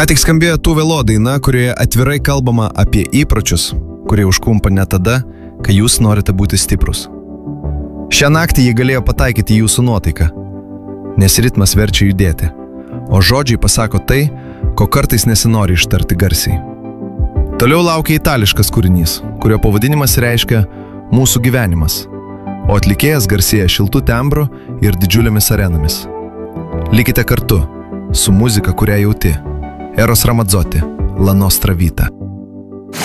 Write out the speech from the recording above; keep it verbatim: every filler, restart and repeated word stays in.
Ką tik skambėjo Tuve Lo daina, kurioje atvirai kalbama apie įpročius, kurie užklumpa net tada, kai jūs norite būti stiprus. Šią naktį jį galėjo pataikyti jūsų nuotaiką, nes ritmas verčia judėti, o žodžiai pasako tai, ko kartais nesinori ištarti garsiai. Toliau laukia itališkas kūrinys, kurio pavadinimas reiškia mūsų gyvenimas, o atlikėjas garsėja šiltų tembrų ir didžiulėmis arenomis. Likite kartu su muzika, kurią jauti. Eros Ramazzotti, La Nostra Vita.